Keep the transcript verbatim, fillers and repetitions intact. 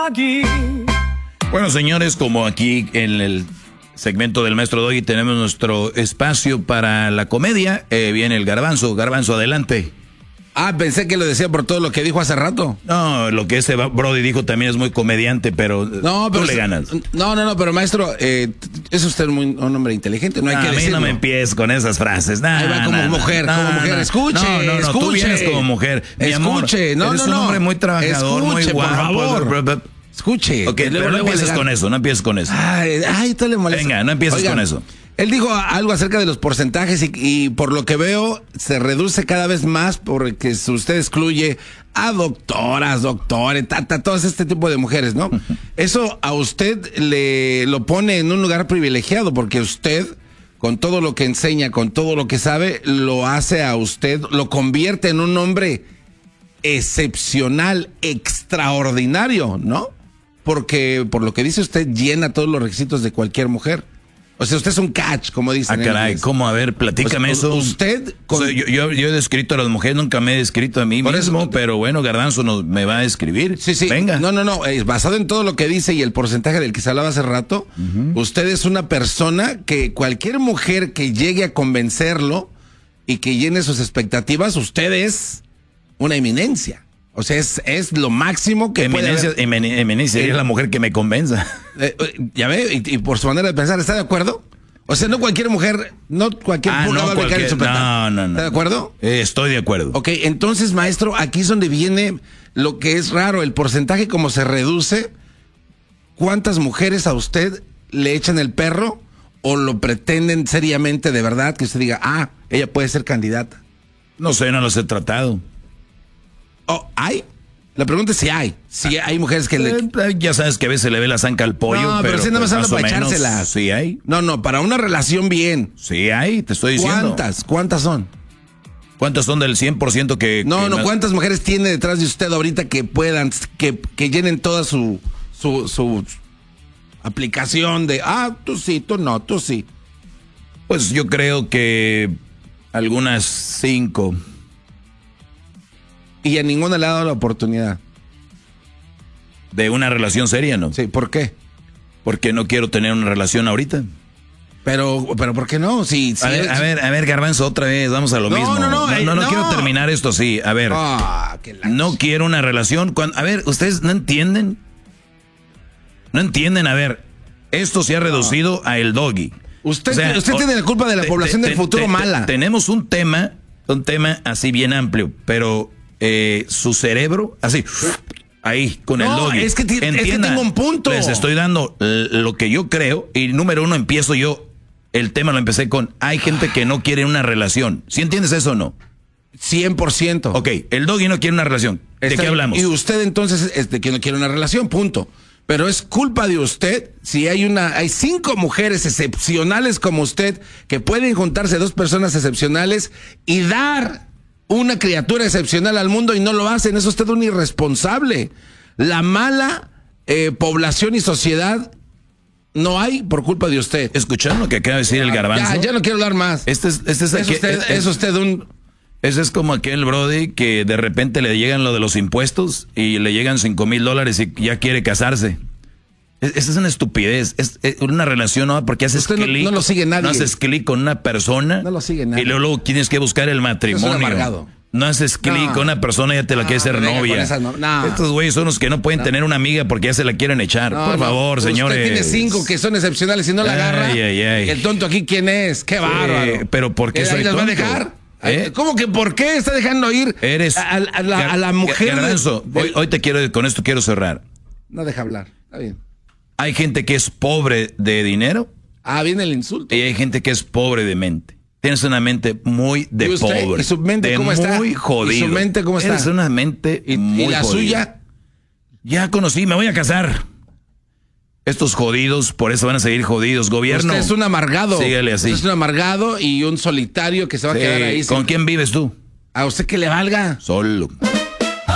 Aquí. Bueno, señores, como aquí en el segmento del Maestro Doggy tenemos nuestro espacio para la comedia, eh, viene el Garbanzo. Garbanzo, adelante. Ah, pensé que lo decía por todo lo que dijo hace rato. No, lo que ese Brody dijo también es muy comediante, pero, no, pero tú le ganas. No, no, no, pero maestro, eh, es usted muy, un hombre inteligente, no hay no, que a mí decirlo. no me empieces con esas frases. Nah, Ahí va como nah, mujer, nah, como nah, mujer. nah. Escuche, no, no, no, escuche. tú vienes como mujer. Mi escuche, amor, no, eres no, no. un hombre muy trabajador, escuche, muy guapo. por favor. Escuche. Ok, pero no empieces con eso, no empieces con eso. Ay, ay, te le molesta. Venga, no empieces Oigan, con eso. Él dijo algo acerca de los porcentajes y, y por lo que veo se reduce cada vez más porque usted excluye a doctoras, doctores, tata, todo este tipo de mujeres, ¿no? Eso a usted le lo pone en un lugar privilegiado porque usted, con todo lo que enseña, con todo lo que sabe, lo hace a usted, lo convierte en un hombre excepcional, extraordinario, ¿no? Porque por lo que dice usted llena todos los requisitos de cualquier mujer. O sea, usted es un catch, como dicen. Ah, caray, ¿cómo? A ver, platícame o sea, eso. Usted... Con... O sea, yo, yo, yo he descrito a las mujeres, nunca me he descrito a mí Por mismo, eso, pero bueno, Garbanzo nos, me va a describir. Sí, sí. Venga. No, no, no, eh, basado en todo lo que dice y el porcentaje del que se hablaba hace rato, uh-huh. Usted es una persona que cualquier mujer que llegue a convencerlo y que llene sus expectativas, usted es una eminencia. O sea, es, es lo máximo que eminencia, puede haber. Eminencia sería eh, la mujer que me convenza. Eh, ya ve, y, y por su manera de pensar, ¿está de acuerdo? O sea, no cualquier mujer, no cualquier ah, pulga no, va a brincar en su no, no, no. ¿Está de acuerdo? Eh, estoy de acuerdo. Ok, entonces, maestro, aquí es donde viene lo que es raro, el porcentaje como se reduce. ¿Cuántas mujeres a usted le echan el perro o lo pretenden seriamente de verdad que usted diga, ah, ella puede ser candidata? No sé, no los he tratado. Oh, ¿hay? La pregunta es si hay. Si hay mujeres que le... Eh, ya sabes que a veces se le ve la zanca al pollo. No, pero, pero si nada más habla para echárselas. Sí hay. No, no, para una relación bien. Sí hay, te estoy diciendo. ¿Cuántas? ¿Cuántas son? ¿Cuántas son del cien por ciento que... No, que no, más... ¿cuántas mujeres tiene detrás de usted ahorita que puedan, que, que llenen toda su, su, su aplicación de, ah, tú sí, tú no, tú sí? Pues yo creo que algunas cinco. Y a ninguna le ha dado la oportunidad. ¿De una relación seria, no? Sí, ¿por qué? Porque no quiero tener una relación ahorita. Pero, pero ¿por qué no? Si, si a, ver, eres... a ver, a ver, Garbanzo, otra vez, vamos a lo no, mismo. No, no, no, eh, no, no, no quiero terminar esto así. A ver, ah, la... no quiero una relación. Cuando, a ver, ¿ustedes no entienden? No entienden, a ver, esto se ha reducido no. a el doggy. Usted, o sea, usted o, tiene la culpa de la te, población te, del futuro te, mala. Te, tenemos un tema, un tema así bien amplio, pero eh, su cerebro, así... Ahí, con no, el doggy. Es que, es que tengo un punto. Les estoy dando lo que yo creo. Y número uno, empiezo yo. El tema lo empecé con, hay gente que no quiere una relación. ¿Sí entiendes eso o no? cien por ciento. Ok, el doggy no quiere una relación. ¿De Está, qué hablamos? Y usted entonces es de que no quiere una relación, punto. Pero es culpa de usted si hay una, hay cinco mujeres excepcionales como usted que pueden juntarse dos personas excepcionales y dar una criatura excepcional al mundo y no lo hacen. Es usted un irresponsable. La mala eh, población y sociedad no hay por culpa de usted. ¿Escucharon lo que acaba de decir el Garbanzo? Ya, ya no quiero hablar más. Este es, este es, es, aquel, usted, es, es usted un... Ese es como aquel Brody que de repente le llegan lo de los impuestos y le llegan cinco mil dólares y ya quiere casarse. Esa es una estupidez. Es, es una relación, ¿no? Porque haces clic. No, no lo sigue nadie. No haces clic con una persona. No lo sigue nadie. Y luego, luego tienes que buscar el matrimonio. No haces clic no. con una persona y ya te la no, quieres ser novia. No. No. Estos güeyes son los que no pueden no. tener una amiga porque ya se la quieren echar. No, Por no. favor, Usted señores. Usted tiene cinco que son excepcionales y no la ay, agarra. Ay, ay. El tonto aquí, ¿quién es? ¡Qué bárbaro! Eh, pero ¿por qué ¿Eh, soy ahí las tonto? va a dejar? ¿Eh? ¿Cómo que por qué está dejando ir Eres a, a, a, la, a la mujer? Garbanzo, de... hoy, hoy te quiero, con esto quiero cerrar. No deja hablar, está bien. Hay gente que es pobre de dinero. Ah, viene el insulto. Y hay gente que es pobre de mente. Tienes una mente muy de ¿Y usted? pobre. ¿Y su mente de cómo está? Muy jodido. ¿Y su mente cómo está? Tienes una mente ¿Y, muy ¿y la jodida. suya? Ya conocí, me voy a casar. Estos jodidos, por eso van a seguir jodidos. Gobierno. Usted es un amargado. Síguele así. Usted es un amargado y un solitario que se va sí. a quedar ahí. ¿Con sin... quién vives tú? A usted que le valga. Solo.